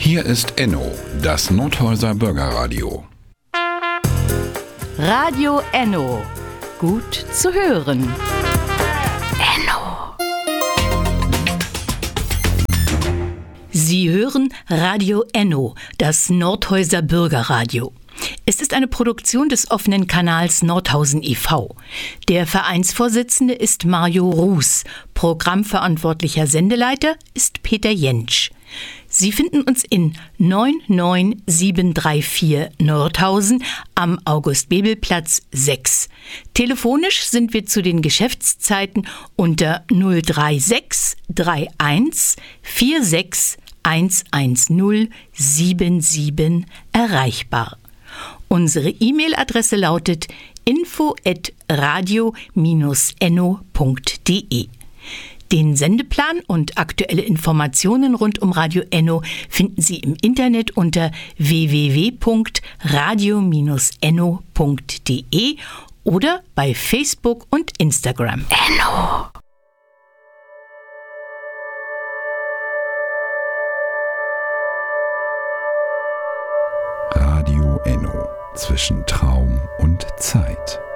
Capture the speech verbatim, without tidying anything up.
Hier ist Enno, das Nordhäuser Bürgerradio. Radio Enno. Gut zu hören. Enno. Sie hören Radio Enno, das Nordhäuser Bürgerradio. Es ist eine Produktion des offenen Kanals Nordhausen e V Der Vereinsvorsitzende ist Mario Ruß. Programmverantwortlicher Sendeleiter ist Peter Jentsch. Sie finden uns in neun neun sieben drei vier Nordhausen am August-Bebel-Platz sechs. Telefonisch sind wir zu den Geschäftszeiten unter null drei sechs drei eins vier sechs eins eins null sieben sieben erreichbar. Unsere E-Mail-Adresse lautet info at radio dash enno punkt de. Den Sendeplan und aktuelle Informationen rund um Radio Enno finden Sie im Internet unter w w w punkt radio dash enno punkt de oder bei Facebook und Instagram. Enno. Radio Enno, zwischen Traum und Zeit.